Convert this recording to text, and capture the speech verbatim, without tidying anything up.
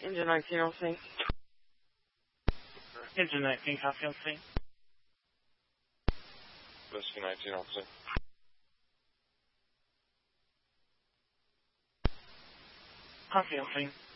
Engine nineteen on scene. Engine nineteen, copy on scene. Whiskey nineteen on scene. Copy on scene.